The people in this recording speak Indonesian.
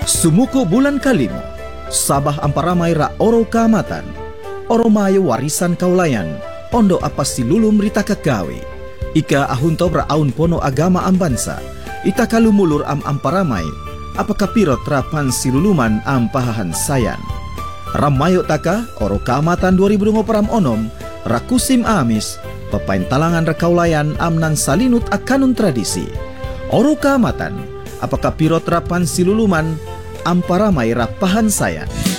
Sumuko bulan kalimo, sabah amparamay ra oro kaamatan, oro mayo warisan kaulayan, ondo apa silulum rita kagawe. Ika ahuntob ra aun pono agama ambansa, ita kalumulur amparamay, apa kapirot rapan siluluman pahahan sayan. Ramayo taka oro kaamatan 2020 onom, rakusim amis, papain talangan ra kaulayan nan salinut akanun tradisi. Oro kaamatan, apakah pirot rapan siluluman amparamay rapahan sayan.